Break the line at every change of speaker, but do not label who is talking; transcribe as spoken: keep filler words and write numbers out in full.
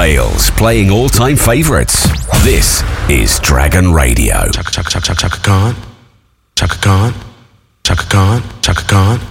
Wales, playing all-time favourites. This is Dragon Radio.
Chaka Chaka Chaka Chaka Khan, Chaka Khan, Chaka Khan, Chaka Khan.